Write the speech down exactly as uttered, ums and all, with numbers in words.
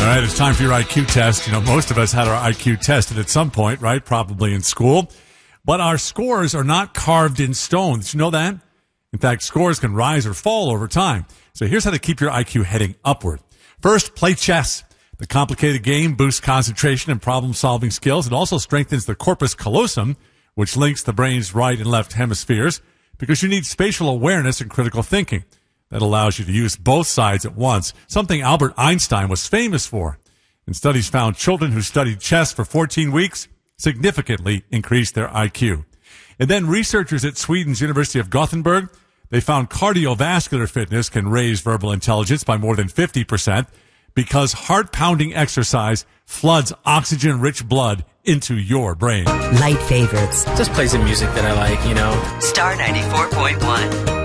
All right, it's time for your I Q test. You know, most of us had our I Q tested at some point, right? Probably in school. But our scores are not carved in stone. Did you know that? In fact, scores can rise or fall over time. So here's how to keep your I Q heading upward. First, play chess. The complicated game boosts concentration and problem-solving skills. It also strengthens the corpus callosum, which links the brain's right and left hemispheres, because you need spatial awareness and critical thinking. That allows you to use both sides at once, something Albert Einstein was famous for. And studies found children who studied chess for fourteen weeks significantly increased their I Q. And then researchers at Sweden's University of Gothenburg, they found cardiovascular fitness can raise verbal intelligence by more than fifty percent because heart-pounding exercise floods oxygen-rich blood into your brain. Light favorites. Just play some music that I like, you know. Star ninety-four point one.